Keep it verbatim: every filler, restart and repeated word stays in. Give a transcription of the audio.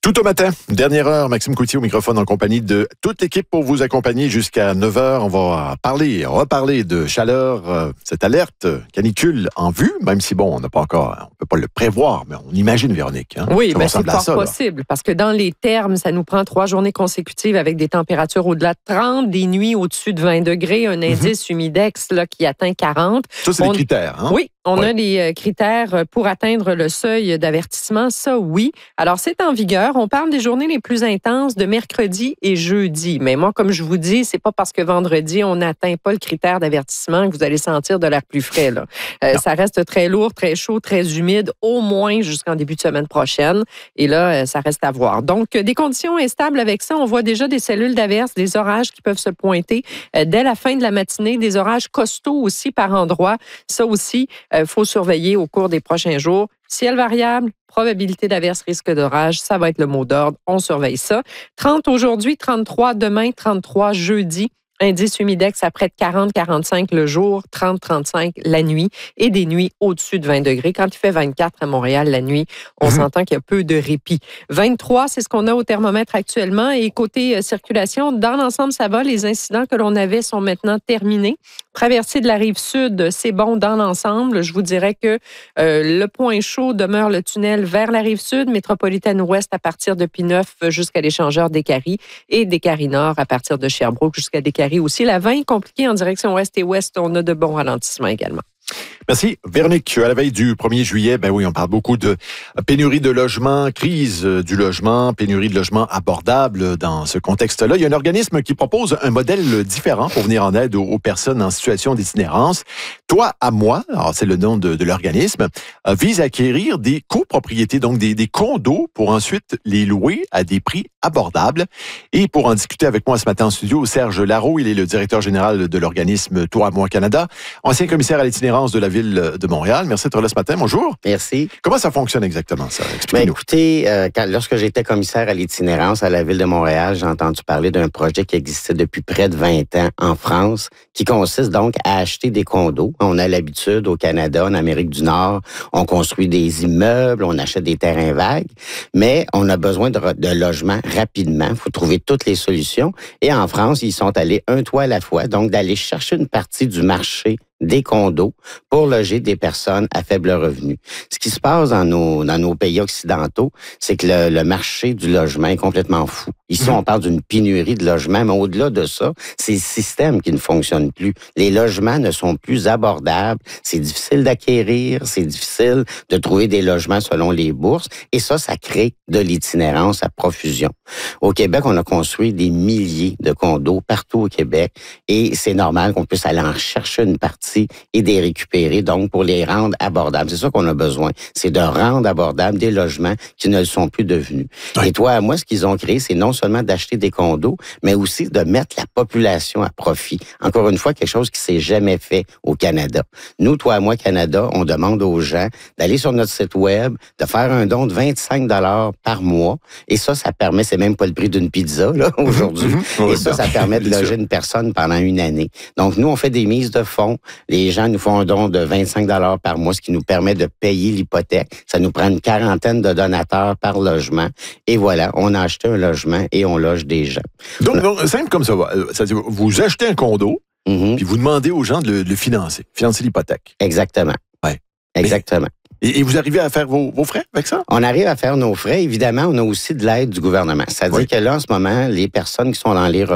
Tout au matin, dernière heure, Maxime Coutier au microphone en compagnie de toute l'équipe pour vous accompagner jusqu'à neuf heures. On va parler, reparler de chaleur, euh, cette alerte canicule en vue, même si bon, on n'a pas encore, on peut pas le prévoir, mais on imagine, Véronique. Hein? Oui, mais c'est pas fort possible, parce que dans les termes, ça nous prend trois journées consécutives avec des températures au-delà de trente, des nuits au-dessus de vingt degrés, un indice mm-hmm. humidex là, qui atteint quarante. Ça, c'est on... des critères, hein? Oui. On oui. a les critères pour atteindre le seuil d'avertissement, ça oui. Alors, c'est en vigueur. On parle des journées les plus intenses de mercredi et jeudi. Mais moi, comme je vous dis, c'est pas parce que vendredi, on n'atteint pas le critère d'avertissement que vous allez sentir de l'air plus frais. Là. Euh, ça reste très lourd, très chaud, très humide, au moins jusqu'en début de semaine prochaine. Et là, ça reste à voir. Donc, des conditions instables avec ça. On voit déjà des cellules d'averse, des orages qui peuvent se pointer euh, dès la fin de la matinée, des orages costauds aussi par endroits. Ça aussi, il euh, faut surveiller au cours des prochains jours. Ciel variable, probabilité d'averse, risque d'orage, ça va être le mot d'ordre. On surveille ça. trente aujourd'hui, trente-trois demain, trente-trois jeudi. Indice humidex à près de quarante à quarante-cinq le jour, trente à trente-cinq la nuit et des nuits au-dessus de vingt degrés. Quand il fait vingt-quatre à Montréal la nuit, on mmh. s'entend qu'il y a peu de répit. vingt-trois, c'est ce qu'on a au thermomètre actuellement. Et côté euh, circulation, dans l'ensemble, ça va. Les incidents que l'on avait sont maintenant terminés. Traversée de la rive sud, c'est bon dans l'ensemble. Je vous dirais que euh, le point chaud demeure le tunnel vers la rive sud, métropolitaine ouest à partir de P-neuf jusqu'à l'échangeur d'Écarie et d'Écarie Nord à partir de Sherbrooke jusqu'à Décarie aussi. La vingt compliquée en direction ouest et ouest, on a de bons ralentissements également. Merci. Véronique, à la veille du premier juillet, ben oui, on parle beaucoup de pénurie de logements, crise du logement, pénurie de logements abordables dans ce contexte-là. Il y a un organisme qui propose un modèle différent pour venir en aide aux, aux personnes en situation d'itinérance. Toi à moi, alors c'est le nom de, de l'organisme, euh, vise à acquérir des copropriétés, donc des, des condos pour ensuite les louer à des prix abordables. Et pour en discuter avec moi ce matin en studio, Serge Larreau, il est le directeur général de l'organisme Toi à moi Canada, ancien commissaire à l'itinérance de la ville de Montréal. Merci d'être là ce matin. Bonjour. Merci. Comment ça fonctionne exactement, ça? Ben, écoutez, euh, quand, lorsque j'étais commissaire à l'itinérance à la ville de Montréal, j'ai entendu parler d'un projet qui existait depuis près de vingt ans en France, qui consiste donc à acheter des condos. On a l'habitude au Canada, en Amérique du Nord, on construit des immeubles, on achète des terrains vagues, mais on a besoin de, de logements rapidement. Il faut trouver toutes les solutions. Et en France, ils sont allés un toit à la fois, donc d'aller chercher une partie du marché des condos pour loger des personnes à faible revenu. Ce qui se passe dans nos, dans nos pays occidentaux, c'est que le, le marché du logement est complètement fou. Ici, on parle d'une pénurie de logements, mais au-delà de ça, c'est le système qui ne fonctionne plus. Les logements ne sont plus abordables. C'est difficile d'acquérir, c'est difficile de trouver des logements selon les bourses. Et ça, ça crée de l'itinérance à profusion. Au Québec, on a construit des milliers de condos partout au Québec et c'est normal qu'on puisse aller en chercher une partie et de les récupérer, donc pour les rendre abordables. C'est ça qu'on a besoin, c'est de rendre abordables des logements qui ne le sont plus devenus. Oui. Et toi, moi, ce qu'ils ont créé, c'est non seulement d'acheter des condos, mais aussi de mettre la population à profit. Encore une fois, quelque chose qui s'est jamais fait au Canada. Nous, toi, moi, Canada, on demande aux gens d'aller sur notre site web, de faire un don de vingt-cinq dollars par mois, et ça, ça permet, c'est même pas le prix d'une pizza, là, aujourd'hui, mmh, mmh. et ça, ça permet de loger une personne pendant une année. Donc, nous, on fait des mises de fonds. Les gens nous font un don de vingt-cinq dollars par mois, ce qui nous permet de payer l'hypothèque. Ça nous prend une quarantaine de donateurs par logement. Et voilà, on a acheté un logement et on loge des gens. Donc, donc simple comme ça va. C'est-à-dire, vous achetez un condo, mm-hmm. puis vous demandez aux gens de le, de le financer, financer l'hypothèque. Exactement. Ouais. Exactement. Et, et vous arrivez à faire vos, vos frais avec ça? On arrive à faire nos frais. Évidemment, on a aussi de l'aide du gouvernement. C'est-à-dire oui. que là, en ce moment, les personnes qui sont dans les